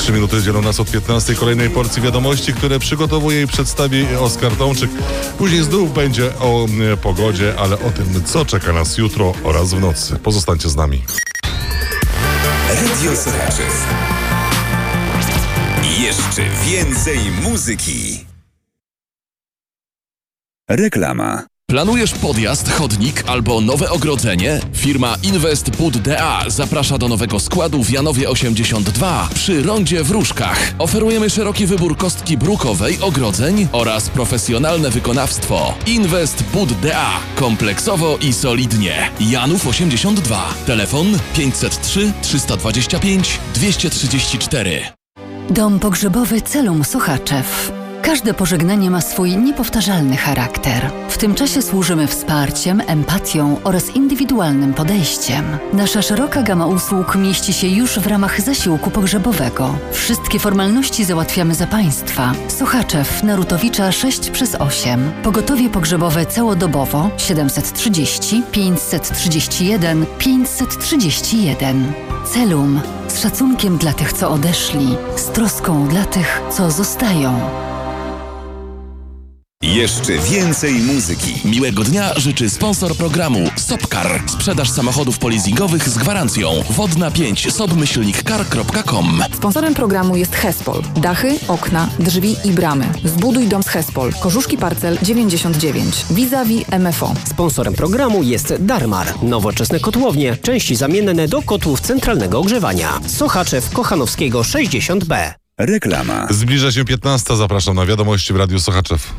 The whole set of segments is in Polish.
3 minuty dzielą nas od 15. Kolejnej porcji wiadomości, które przygotowuje i przedstawi Oskar Tomczyk. Później znów będzie o pogodzie, ale o tym, co czeka nas jutro oraz w nocy. Pozostańcie z nami. Radio Sochaczew. Jeszcze więcej muzyki. Reklama. Planujesz podjazd, chodnik albo nowe ogrodzenie? Firma Invest Bud DA zaprasza do nowego składu w Janowie 82 przy rondzie w Różkach. Oferujemy szeroki wybór kostki brukowej, ogrodzeń oraz profesjonalne wykonawstwo. Invest Bud DA. Kompleksowo i solidnie. Janów 82. Telefon 503 325 234. Dom pogrzebowy Celum Sochaczew. Każde pożegnanie ma swój niepowtarzalny charakter. W tym czasie służymy wsparciem, empatią oraz indywidualnym podejściem. Nasza szeroka gama usług mieści się już w ramach zasiłku pogrzebowego. Wszystkie formalności załatwiamy za Państwa. Sochaczew, Narutowicza 6/8. Pogotowie pogrzebowe całodobowo 730 531 531. Celum. Z szacunkiem dla tych, co odeszli. Z troską dla tych, co zostają. Jeszcze więcej muzyki. Miłego dnia życzy sponsor programu Sopcar. Sprzedaż samochodów polizingowych z gwarancją. Wodna 5 sob-car.com. Sponsorem programu jest Hespol. Dachy, okna, drzwi i bramy. Zbuduj dom z Hespol. Korzuszki Parcel 99. Vis-a-vis MFO. Sponsorem programu jest Darmar. Nowoczesne kotłownie. Części zamienne do kotłów centralnego ogrzewania. Sochaczew Kochanowskiego 60B. Reklama. Zbliża się 15. Zapraszam na wiadomości w Radiu Sochaczew.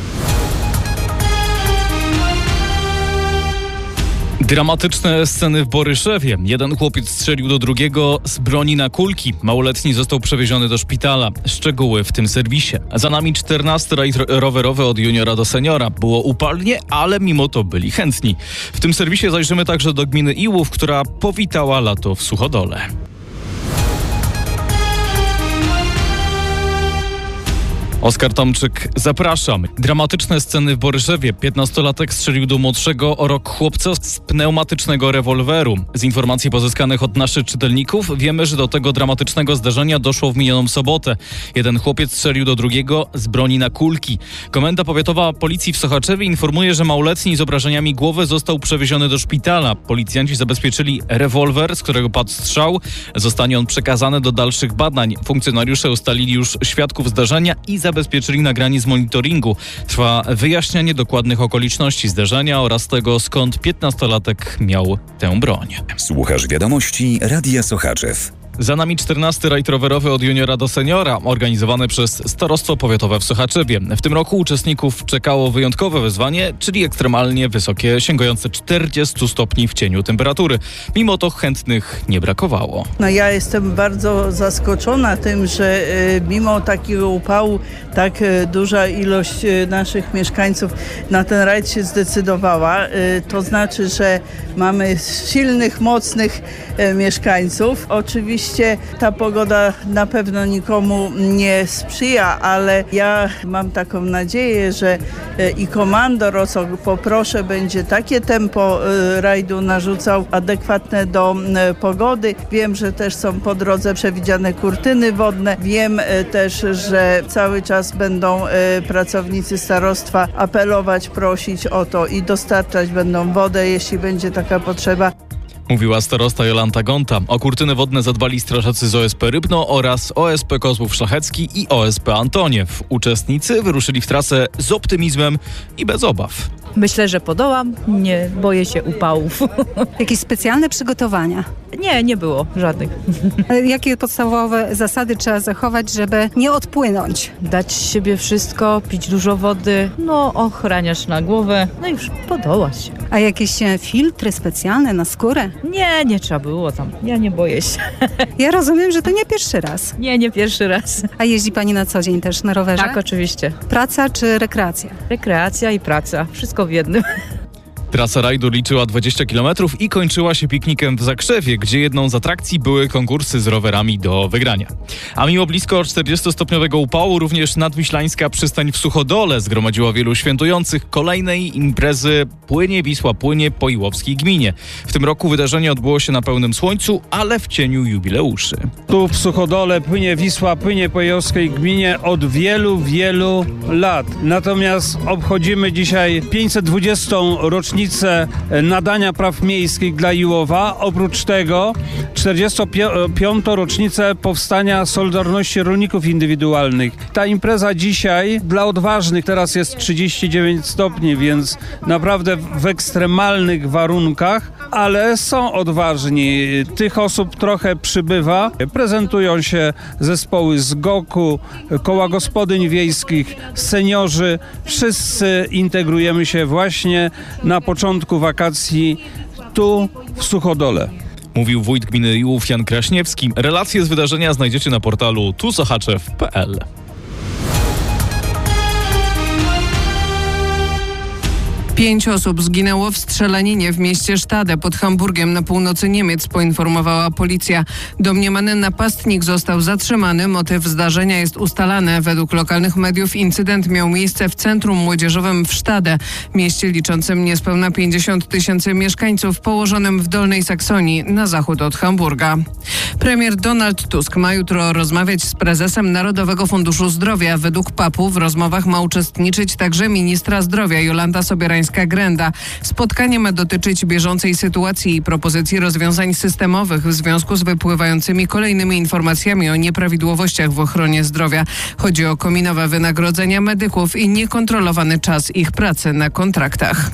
Dramatyczne sceny w Boryszewie. Jeden chłopiec strzelił do drugiego z broni na kulki. Małoletni został przewieziony do szpitala. Szczegóły w tym serwisie. Za nami 14 rajd rowerowy od juniora do seniora. Było upalnie, ale mimo to byli chętni. W tym serwisie zajrzymy także do gminy Iłów, która powitała lato w Suchodole. Oskar Tomczyk, zapraszam. Dramatyczne sceny w Boryszewie. 15-latek strzelił do młodszego o rok chłopca z pneumatycznego rewolweru. Z informacji pozyskanych od naszych czytelników wiemy, że do tego dramatycznego zdarzenia doszło w minioną sobotę. Jeden chłopiec strzelił do drugiego z broni na kulki. Komenda Powiatowa Policji w Sochaczewie informuje, że małoletni z obrażeniami głowy został przewieziony do szpitala. Policjanci zabezpieczyli rewolwer, z którego padł strzał. Zostanie on przekazany do dalszych badań. Funkcjonariusze ustalili już świadków zdarzenia i zabezpieczyli nagranie z monitoringu. Trwa wyjaśnianie dokładnych okoliczności zdarzenia oraz tego, skąd 15-latek miał tę broń. Słuchasz wiadomości Radia Sochaczew. Za nami 14 rajd rowerowy od juniora do seniora, organizowany przez Starostwo Powiatowe w Sochaczewie. W tym roku uczestników czekało wyjątkowe wyzwanie, czyli ekstremalnie wysokie, sięgające 40 stopni w cieniu temperatury. Mimo to chętnych nie brakowało. Ja jestem bardzo zaskoczona tym, że mimo takiego upału tak duża ilość naszych mieszkańców na ten rajd się zdecydowała. To znaczy, że mamy silnych, mocnych mieszkańców. Oczywiście ta pogoda na pewno nikomu nie sprzyja, ale ja mam taką nadzieję, że i komandor, o co poproszę, będzie takie tempo rajdu narzucał adekwatne do pogody. Wiem, że też są po drodze przewidziane kurtyny wodne. Wiem też, że cały czas będą pracownicy starostwa apelować, prosić o to i dostarczać będą wodę, jeśli będzie taka potrzeba. Mówiła starosta Jolanta Gonta. O kurtyny wodne zadbali strażacy z OSP Rybno oraz OSP Kozłów Szlachecki i OSP Antoniew. Uczestnicy wyruszyli w trasę z optymizmem i bez obaw. Myślę, że podołam. Nie boję się upałów. Jakieś specjalne przygotowania? Nie było żadnych. Jakie podstawowe zasady trzeba zachować, żeby nie odpłynąć? Dać z siebie wszystko, pić dużo wody, ochraniasz na głowę, już podołać. A jakieś filtry specjalne na skórę? Nie trzeba było tam. Ja nie boję się. Ja rozumiem, że to nie pierwszy raz. Nie pierwszy raz. A jeździ pani na co dzień też na rowerze? Tak, oczywiście. Praca czy rekreacja? Rekreacja i praca. Wszystko w jednym. Trasa rajdu liczyła 20 km i kończyła się piknikiem w Zakrzewie, gdzie jedną z atrakcji były konkursy z rowerami do wygrania. A mimo blisko 40-stopniowego upału, również nadwiślańska przystań w Suchodole zgromadziła wielu świętujących kolejnej imprezy Płynie Wisła, płynie po Iłowskiej gminie. W tym roku wydarzenie odbyło się na pełnym słońcu, ale w cieniu jubileuszy. Tu w Suchodole płynie Wisła, płynie po Iłowskiej gminie od wielu, wielu lat. Natomiast obchodzimy dzisiaj 520. rocznicę nadania praw miejskich dla Iłowa. Oprócz tego 45. rocznicę powstania Solidarności Rolników Indywidualnych. Ta impreza dzisiaj dla odważnych, teraz jest 39 stopni, więc naprawdę w ekstremalnych warunkach, ale są odważni. Tych osób trochę przybywa. Prezentują się zespoły z GOK-u, koła gospodyń wiejskich, seniorzy. Wszyscy integrujemy się właśnie na początku wakacji tu w Suchodole. Mówił wójt gminy Iłów Jan Kraśniewski. Relacje z wydarzenia znajdziecie na portalu tusochaczew.pl. 5 osób zginęło w strzelaninie w mieście Stade pod Hamburgiem na północy Niemiec, poinformowała policja. Domniemany napastnik został zatrzymany. Motyw zdarzenia jest ustalany. Według lokalnych mediów incydent miał miejsce w centrum młodzieżowym w Stade, mieście liczącym niespełna 50 000 mieszkańców, położonym w Dolnej Saksonii na zachód od Hamburga. Premier Donald Tusk ma jutro rozmawiać z prezesem Narodowego Funduszu Zdrowia. Według PAP-u w rozmowach ma uczestniczyć także ministra zdrowia Jolanta Sobierańska-Grenda. Spotkanie ma dotyczyć bieżącej sytuacji i propozycji rozwiązań systemowych w związku z wypływającymi kolejnymi informacjami o nieprawidłowościach w ochronie zdrowia. Chodzi o kominowe wynagrodzenia medyków i niekontrolowany czas ich pracy na kontraktach.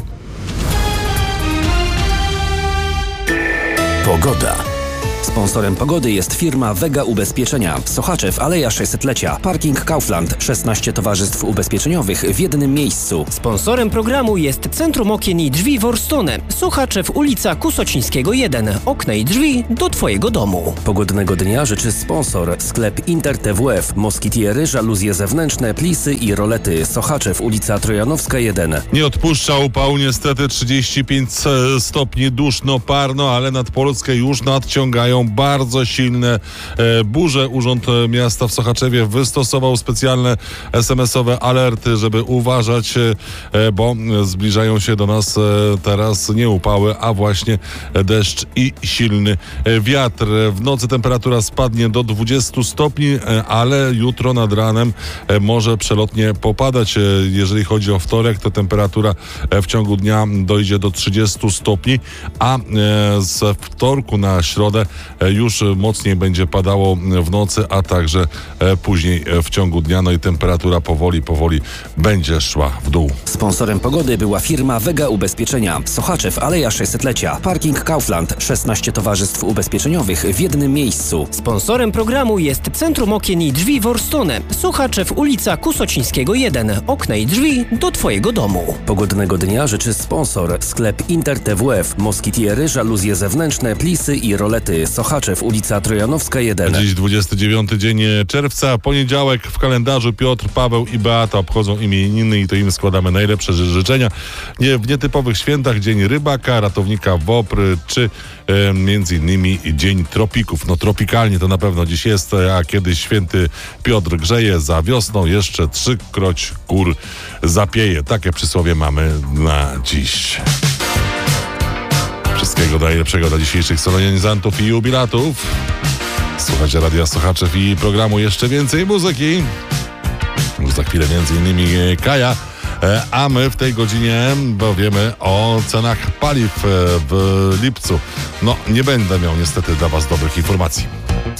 Pogoda. Sponsorem pogody jest firma Vega Ubezpieczenia. Sochaczew, Aleja 600-lecia. Parking Kaufland. 16 towarzystw ubezpieczeniowych w jednym miejscu. Sponsorem programu jest Centrum Okien i Drzwi Worstone. Sochaczew, ulica Kusocińskiego 1. Okna i drzwi do Twojego domu. Pogodnego dnia życzy sponsor. Sklep Inter TWF. Moskitiery, żaluzje zewnętrzne, plisy i rolety. Sochaczew, ulica Trojanowska 1. Nie odpuszcza upał, niestety 35 stopni, duszno, parno, ale nad Polskę już nadciągają bardzo silne burze. Urząd Miasta w Sochaczewie wystosował specjalne SMS-owe alerty, żeby uważać, bo zbliżają się do nas teraz nie upały, a właśnie deszcz i silny wiatr. W nocy temperatura spadnie do 20 stopni, ale jutro nad ranem może przelotnie popadać. Jeżeli chodzi o wtorek, to temperatura w ciągu dnia dojdzie do 30 stopni, a z wtorku na środę już mocniej będzie padało w nocy, a także później w ciągu dnia. No i temperatura powoli będzie szła w dół. Sponsorem pogody była firma Vega Ubezpieczenia. Sochaczew, Aleja 600-lecia. Parking Kaufland. 16 towarzystw ubezpieczeniowych w jednym miejscu. Sponsorem programu jest Centrum Okien i Drzwi Worstone. Sochaczew, ulica Kusocińskiego 1. Okna i drzwi do Twojego domu. Pogodnego dnia życzy sponsor. Sklep Inter TWF. Moskitiery, żaluzje zewnętrzne, plisy i rolety. Sochaczew, ulica Trojanowska 1. Dziś 29 dzień czerwca, poniedziałek w kalendarzu. Piotr, Paweł i Beata obchodzą imieniny i to im składamy najlepsze życzenia. W nietypowych świętach Dzień Rybaka, Ratownika Wopry czy między innymi Dzień Tropików. No tropikalnie to na pewno dziś jest, a kiedy święty Piotr grzeje, za wiosną jeszcze 3-kroć kur zapieje. Takie przysłowie mamy na dziś. Wszystkiego najlepszego dla dzisiejszych solenizantów i jubilatów. Słuchajcie Radia Sochaczew i programu Jeszcze Więcej Muzyki. Już za chwilę między innymi Kaja, a my w tej godzinie powiemy o cenach paliw w lipcu. No nie będę miał niestety dla Was dobrych informacji.